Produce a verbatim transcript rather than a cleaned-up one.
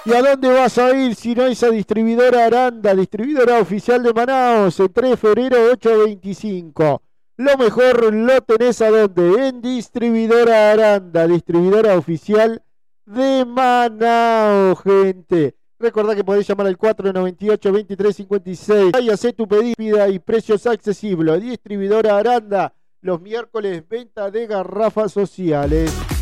¿Y a dónde vas a ir si no es a Distribuidora Aranda, distribuidora oficial de Manaos, el tres de febrero ocho veinticinco? Lo mejor lo tenés a dónde? En Distribuidora Aranda, distribuidora oficial de Manaos, gente. Recordá que podés llamar al cuatro noventa y ocho, veintitrés cincuenta y seis. Ahí hacé tu pedido y precios accesibles. Distribuidora Aranda, los miércoles venta de garrafas sociales.